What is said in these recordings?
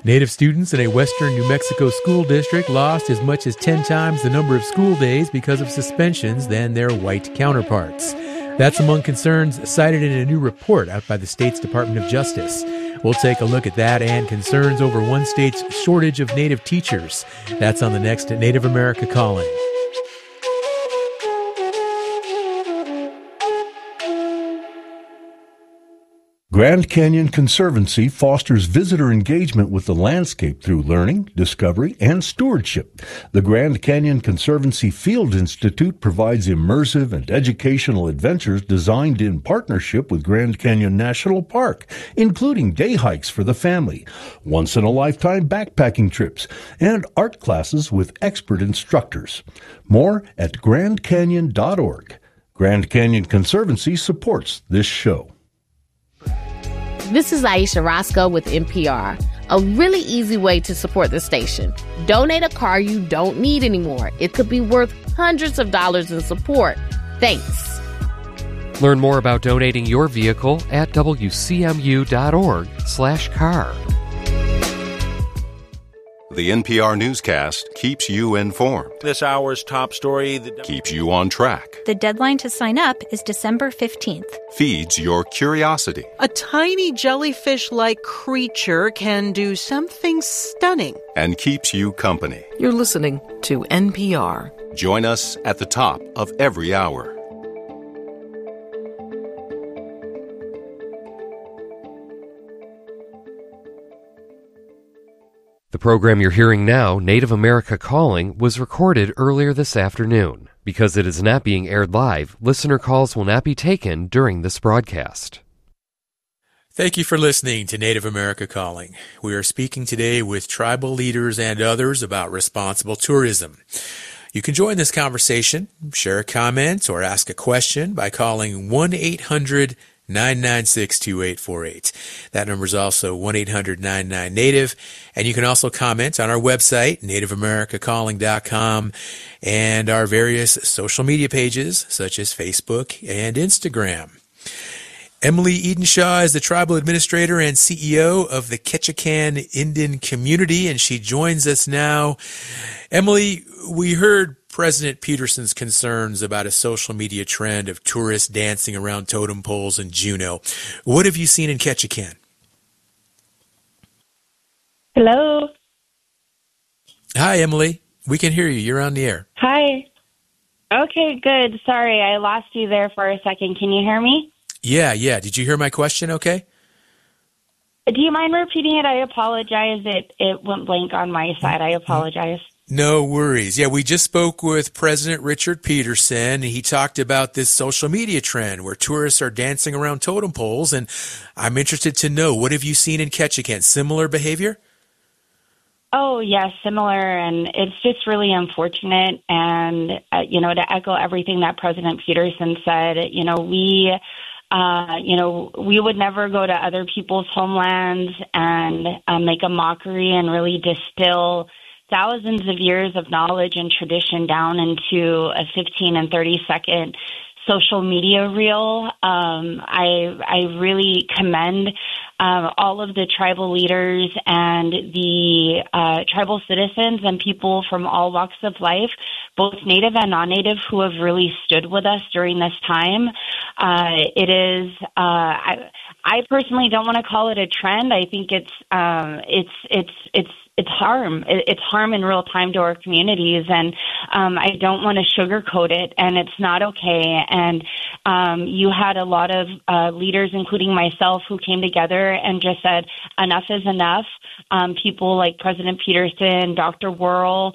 Native students in a western New Mexico school district lost as much as 10 times the number of school days because of suspensions than their white counterparts. That's among concerns cited in a new report out by the state's Department of Justice. We'll take a look at that and concerns over one state's shortage of Native teachers. That's on the next Native America Calling. Grand Canyon Conservancy fosters visitor engagement with the landscape through learning, discovery, and stewardship. The Grand Canyon Conservancy Field Institute provides immersive and educational adventures designed in partnership with Grand Canyon National Park, including day hikes for the family, once-in-a-lifetime backpacking trips, and art classes with expert instructors. More at grandcanyon.org. Grand Canyon Conservancy supports this show. This is Aisha Roscoe with NPR. A really easy way to support the station. Donate a car you don't need anymore. It could be worth hundreds of dollars in support. Thanks. Learn more about donating your vehicle at wcmu.org/car. The NPR newscast keeps you informed. This hour's top story keeps you on track. The deadline to sign up is December 15th. Feeds your curiosity. A tiny jellyfish-like creature can do something stunning. And keeps you company. You're listening to NPR. Join us at the top of every hour. The program you're hearing now, Native America Calling, was recorded earlier this afternoon. Because it is not being aired live, listener calls will not be taken during this broadcast. Thank you for listening to Native America Calling. We are speaking today with tribal leaders and others about responsible tourism. You can join this conversation, share a comment, or ask a question by calling 1-800-996-2848. That number is also 1-800-99-NATIVE. And you can also comment on our website, nativeamericacalling.com, and our various social media pages, such as Facebook and Instagram. Emily Edenshaw is the tribal administrator and CEO of the Ketchikan Indian community, and she joins us now. Emily, we heard President Peterson's concerns about a social media trend of tourists dancing around totem poles in Juneau. What have you seen in Ketchikan? Hello. Hi, Emily. We can hear you. You're on the air. Hi. Okay, good. Sorry, I lost you there for a second. Can you hear me? Yeah. Did you hear my question okay? Do you mind repeating it? I apologize. It went blank on my side. I apologize. No worries. Yeah, we just spoke with President Richard Peterson. He talked about this social media trend where tourists are dancing around totem poles, and I'm interested to know, what have you seen in Ketchikan? Similar behavior? Oh, yes, similar, and it's just really unfortunate. And, to echo everything that President Peterson said, we would never go to other people's homelands and make a mockery and really distill thousands of years of knowledge and tradition down into a 15 and 30-second social media reel. I really commend all of the tribal leaders and the tribal citizens and people from all walks of life, both Native and non-Native, who have really stood with us during this time. I personally don't want to call it a trend. I think it's harm. It's harm in real time to our communities, and I don't want to sugarcoat it, and it's not okay. And you had a lot of leaders, including myself, who came together and just said, enough is enough. People like President Peterson, Dr. Worrell,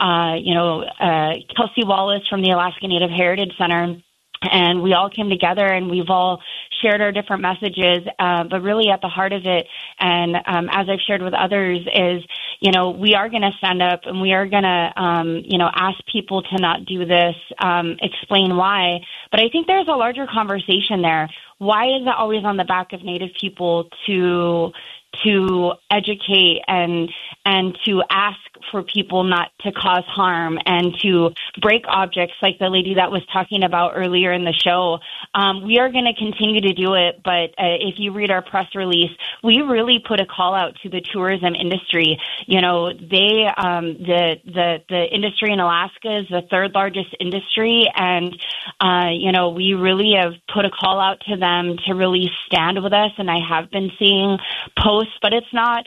Kelsey Wallace from the Alaska Native Heritage Center, and we all came together and we've all shared our different messages, but really at the heart of it, and as I've shared with others, is, we are going to stand up and we are going to, ask people to not do this, explain why. But I think there's a larger conversation there. Why is it always on the back of Native people to educate and and to ask for people not to cause harm and to break objects like the lady that was talking about earlier in the show. We are going to continue to do it, but if you read our press release, we really put a call out to the tourism industry. You know, the industry in Alaska is the third largest industry, and we really have put a call out to them to really stand with us. And I have been seeing posts, but it's not.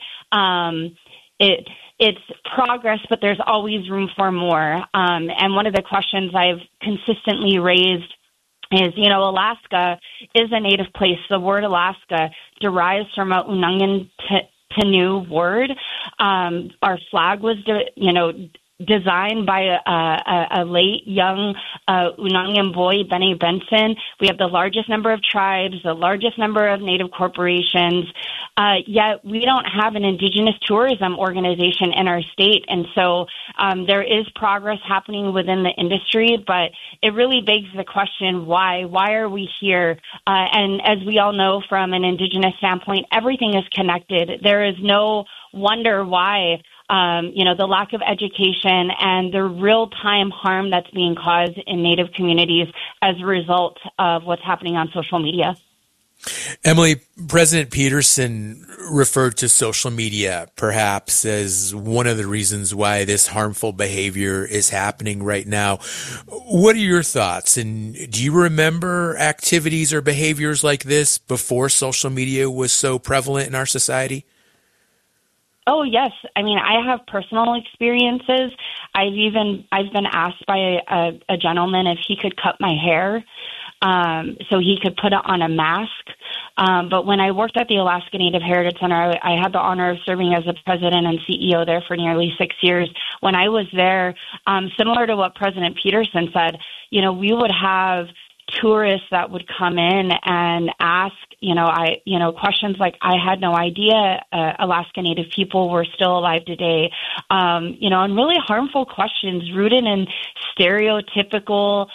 It's progress, but there's always room for more. And one of the questions I've consistently raised is, Alaska is a native place. The word Alaska derives from a Unangan Tenu word. Our flag was, designed by a late young Unangan boy, Benny Benson. We have the largest number of tribes, the largest number of native corporations, yet we don't have an indigenous tourism organization in our state. And so there is progress happening within the industry, but it really begs the question, why? Why are we here? And as we all know from an indigenous standpoint, everything is connected. There is no wonder why the lack of education and the real-time harm that's being caused in Native communities as a result of what's happening on social media. Emily, President Peterson referred to social media perhaps as one of the reasons why this harmful behavior is happening right now. What are your thoughts? And do you remember activities or behaviors like this before social media was so prevalent in our society? Oh, yes. I mean, I have personal experiences. I've been asked by a gentleman if he could cut my hair so he could put it on a mask. But when I worked at the Alaska Native Heritage Center, I had the honor of serving as the president and CEO there for nearly 6 years. When I was there, similar to what President Peterson said, we would have tourists that would come in and ask, questions like, I had no idea Alaska Native people were still alive today, and really harmful questions rooted in stereotypical,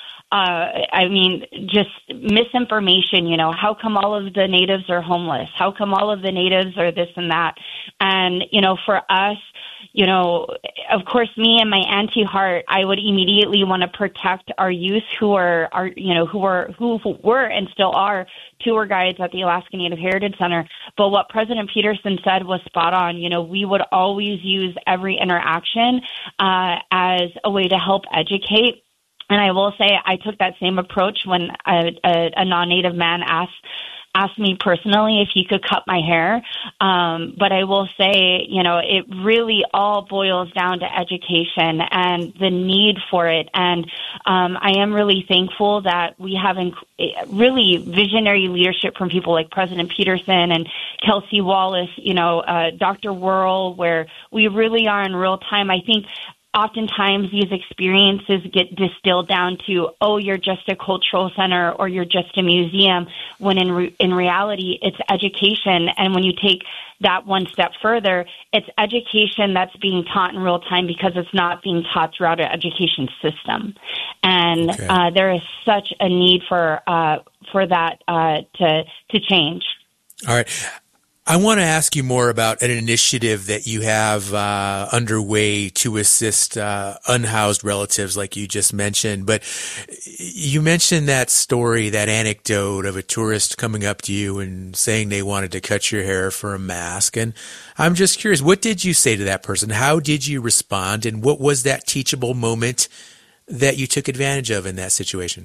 just misinformation. How come all of the natives are homeless? How come all of the natives are this and that? And, for us, of course, me and my auntie heart, I would immediately want to protect our youth who were and still are tour guides at the Alaska Native Heritage Center. But what President Peterson said was spot on. We would always use every interaction as a way to help educate. And I will say I took that same approach when a non-native man asked me personally if he could cut my hair. But I will say, it really all boils down to education and the need for it. And I am really thankful that we have really visionary leadership from people like President Peterson and Kelsey Wallace, Dr. Worrell, where we really are in real time. I think oftentimes these experiences get distilled down to, oh, you're just a cultural center or you're just a museum, when in reality it's education. And when you take that one step further, it's education that's being taught in real time because it's not being taught throughout our education system. And there is such a need for that to change. All right. I want to ask you more about an initiative that you have underway to assist unhoused relatives like you just mentioned. But you mentioned that story, that anecdote of a tourist coming up to you and saying they wanted to cut your hair for a mask. And I'm just curious, what did you say to that person? How did you respond? And what was that teachable moment that you took advantage of in that situation?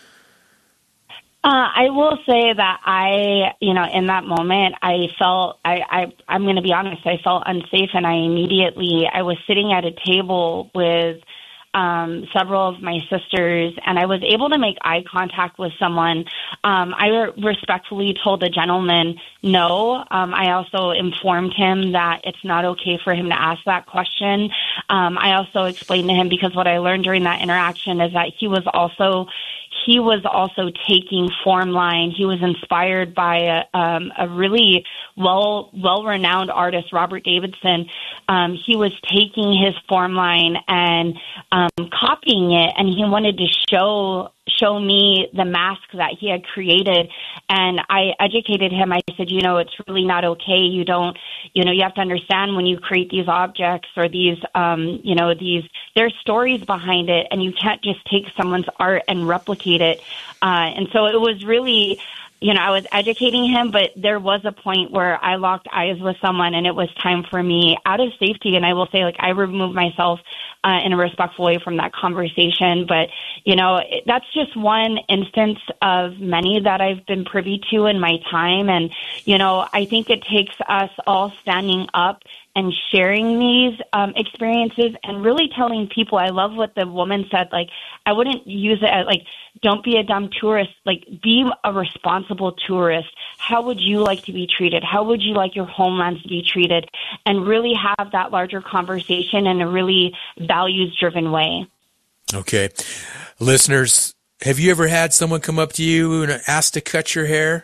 I will say that in that moment, I felt, I'm going to be honest, I felt unsafe, and I was sitting at a table with several of my sisters, and I was able to make eye contact with someone. I respectfully told the gentleman no. I also informed him that it's not okay for him to ask that question. I also explained to him, because what I learned during that interaction is that he was also taking form line. He was inspired by a really well-renowned artist, Robert Davidson. He was taking his form line and copying it, and he wanted to show me the mask that he had created. And I educated him. I said, it's really not okay. You have to understand when you create these objects or these, there's stories behind it, and you can't just take someone's art and replicate it. And so it was really, I was educating him, but there was a point where I locked eyes with someone and it was time for me out of safety. And I will say, I removed myself in a respectful way from that conversation. But, that's just one instance of many that I've been privy to in my time. And, I think it takes us all standing up and sharing these experiences and really telling people. I love what the woman said, I wouldn't use it as, don't be a dumb tourist, be a responsible tourist. How would you like to be treated? How would you like your homelands to be treated? And really have that larger conversation in a really values-driven way. Okay. Listeners, have you ever had someone come up to you and ask to cut your hair?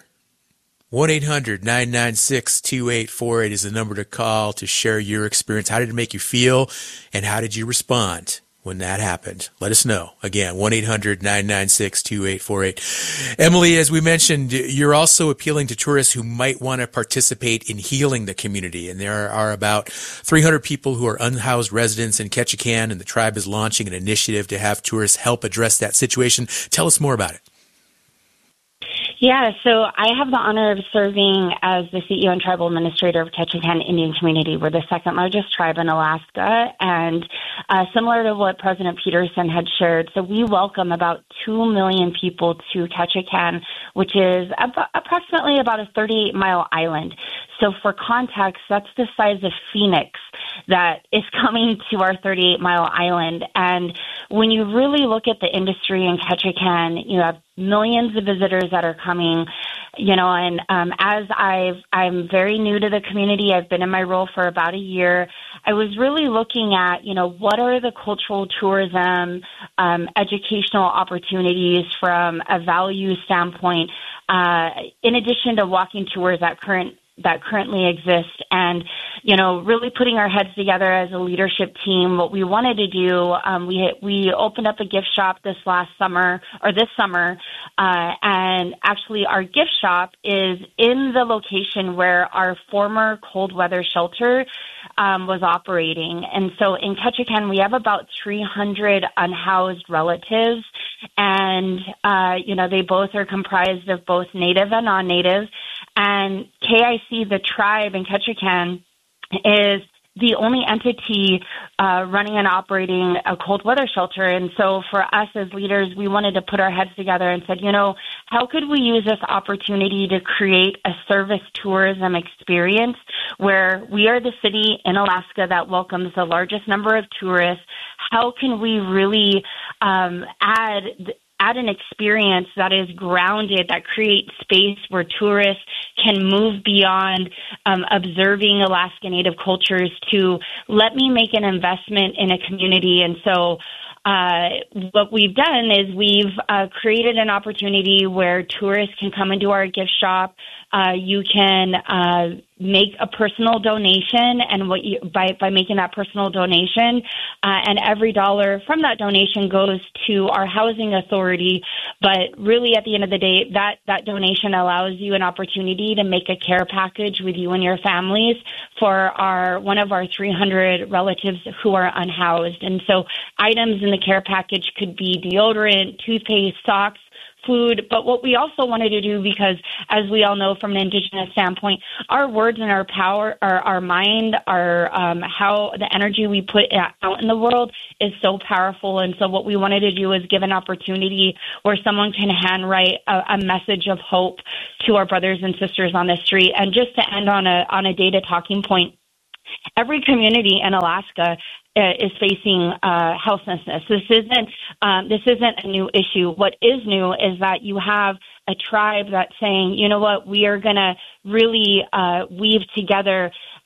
1-800-996-2848 is the number to call to share your experience. How did it make you feel, and how did you respond when that happened? Let us know. Again, 1-800-996-2848. Emily, as we mentioned, you're also appealing to tourists who might want to participate in healing the community. And there are about 300 people who are unhoused residents in Ketchikan, and the tribe is launching an initiative to have tourists help address that situation. Tell us more about it. Yeah, so I have the honor of serving as the CEO and tribal administrator of Ketchikan Indian Community. We're the second largest tribe in Alaska, and similar to what President Peterson had shared, so we welcome about 2 million people to Ketchikan, which is approximately about a 38-mile island. So for context, that's the size of Phoenix that is coming to our 38-mile island. And when you really look at the industry in Ketchikan, you have millions of visitors that are coming, and as I'm very new to the community, I've been in my role for about a year. I was really looking at, what are the cultural tourism, educational opportunities from a value standpoint, in addition to walking tours that currently exist, and really putting our heads together as a leadership team. What we wanted to do, we opened up a gift shop this summer, and actually our gift shop is in the location where our former cold weather shelter was operating. And so in Ketchikan, we have about 300 unhoused relatives, and they both are comprised of both Native and non-Native. And KIC, the tribe in Ketchikan, is the only entity running and operating a cold weather shelter. And so for us as leaders, we wanted to put our heads together and said, how could we use this opportunity to create a service tourism experience where we are the city in Alaska that welcomes the largest number of tourists? How can we really add an experience that is grounded, that creates space where tourists can move beyond observing Alaska Native cultures to let me make an investment in a community. And so what we've done is we've created an opportunity where tourists can come into our gift shop. You can make a personal donation, and by making that personal donation, and every dollar from that donation goes to our housing authority. But really, at the end of the day, that donation allows you an opportunity to make a care package with you and your families for one of our 300 relatives who are unhoused. And so items in the care package could be deodorant, toothpaste, socks, food. But what we also wanted to do, because as we all know from an Indigenous standpoint, our words and our power, our mind, how the energy we put out in the world is so powerful. And so what we wanted to do is give an opportunity where someone can handwrite a message of hope to our brothers and sisters on the street. And just to end on a data talking point, every community in Alaska is facing houselessness. This isn't a new issue. What is new is that you have a tribe that's saying, you know what, we are going to really weave together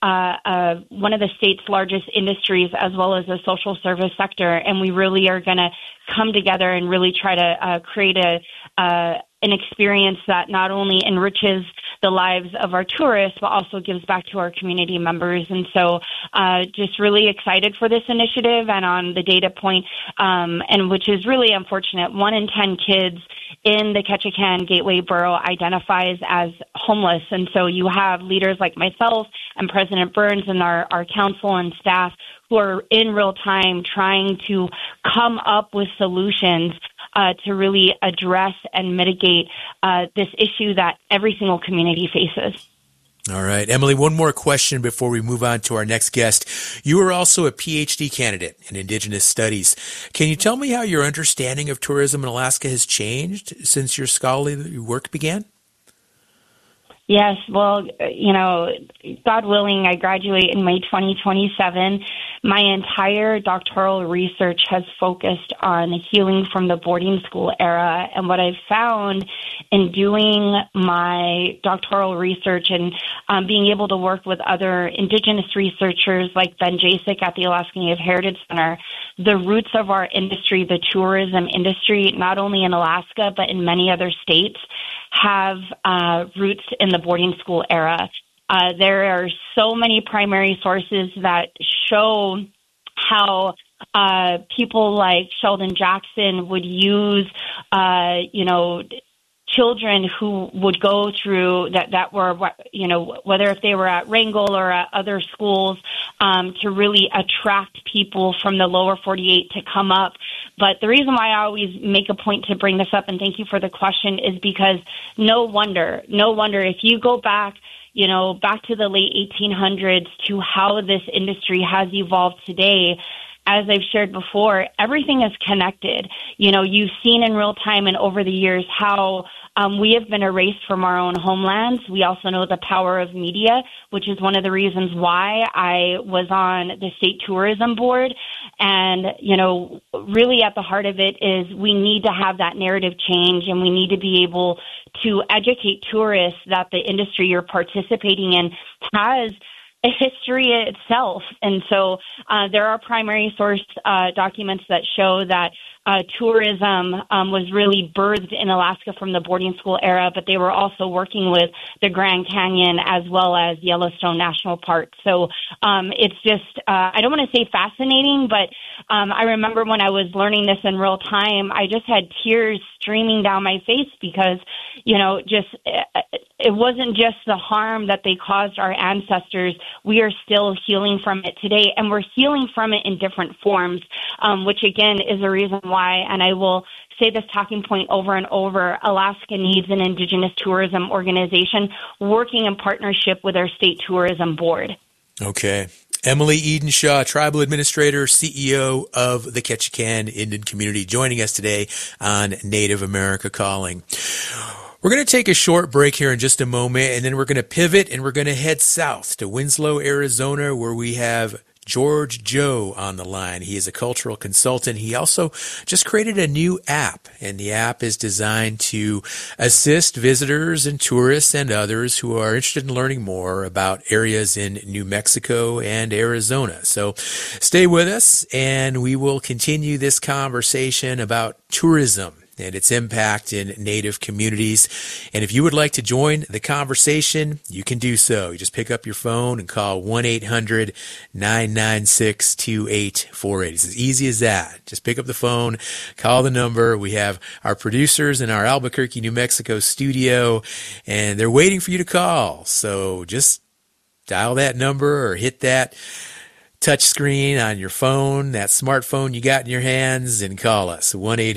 one of the state's largest industries as well as the social service sector, and we really are going to come together and really try to create a an experience that not only enriches the lives of our tourists, but also gives back to our community members. And so just really excited for this initiative. And on the data point, and which is really unfortunate, 1 in 10 kids in the Ketchikan Gateway Borough identifies as homeless. And so you have leaders like myself and President Burns and our council and staff who are in real time trying to come up with solutions to really address and mitigate this issue that every single community faces. All right. Emily, one more question before we move on to our next guest. You are also a PhD candidate in Indigenous Studies. Can you tell me how your understanding of tourism in Alaska has changed since your scholarly work began? Yes, well, God willing, I graduate in May 2027. My entire doctoral research has focused on healing from the boarding school era. And what I've found in doing my doctoral research and being able to work with other Indigenous researchers like Ben Jasek at the Alaska Native Heritage Center, the roots of our industry, the tourism industry, not only in Alaska, but in many other states, have roots in the boarding school era. There are so many primary sources that show how people like Sheldon Jackson would use, children who would go through that were, whether if they were at Wrangell or at other schools, to really attract people from the lower 48 to come up. But the reason why I always make a point to bring this up, and thank you for the question, is because no wonder, if you go back to the late 1800s to how this industry has evolved today, as I've shared before, everything is connected. You've seen in real time and over the years how we have been erased from our own homelands. We also know the power of media, which is one of the reasons why I was on the state tourism board. And, really at the heart of it is we need to have that narrative change, and we need to be able to educate tourists that the industry you're participating in has a history itself. And so there are primary source documents that show that tourism was really birthed in Alaska from the boarding school era, but they were also working with the Grand Canyon as well as Yellowstone National Park. So it's just, I don't want to say fascinating, but I remember when I was learning this in real time, I just had tears streaming down my face because, it wasn't just the harm that they caused our ancestors. We are still healing from it today, and we're healing from it in different forms, which again is a reason why, and I will say this talking point over and over, Alaska needs an Indigenous tourism organization working in partnership with our state tourism board. Okay. Emily Edenshaw, Tribal Administrator, CEO of the Ketchikan Indian Community, joining us today on Native America Calling. We're going to take a short break here in just a moment, and then we're going to pivot and we're going to head south to Winslow, Arizona, where we have George Joe on the line. He is a cultural consultant. He also just created a new app, and the app is designed to assist visitors and tourists and others who are interested in learning more about areas in New Mexico and Arizona. So stay with us, and we will continue this conversation about tourism and its impact in Native communities. And if you would like to join the conversation, you can do so. You just pick up your phone and call 1-800-996-2848. It's as easy as that. Just pick up the phone, call the number. We have our producers in our Albuquerque, New Mexico studio, and they're waiting for you to call. So just dial that number or hit that touch screen on your phone, that smartphone you got in your hands, and call us,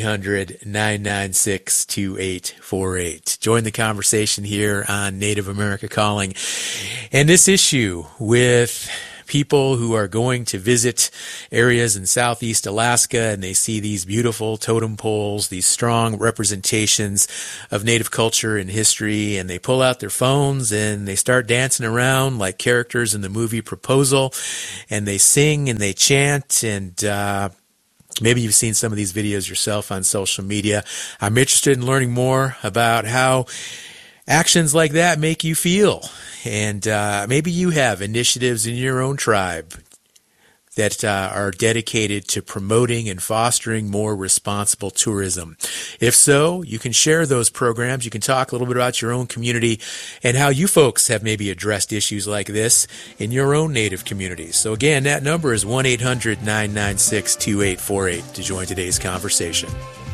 1-800-996-2848. Join the conversation here on Native America Calling. And this issue with people who are going to visit areas in Southeast Alaska and they see these beautiful totem poles, these strong representations of Native culture and history, and they pull out their phones and they start dancing around like characters in the movie Proposal, and they sing and they chant, and maybe you've seen some of these videos yourself on social media. I'm interested in learning more about how actions like that make you feel. And maybe you have initiatives in your own tribe that are dedicated to promoting and fostering more responsible tourism. If so, you can share those programs. You can talk a little bit about your own community and how you folks have maybe addressed issues like this in your own Native communities. So again, that number is 1-800-996-2848 to join today's conversation.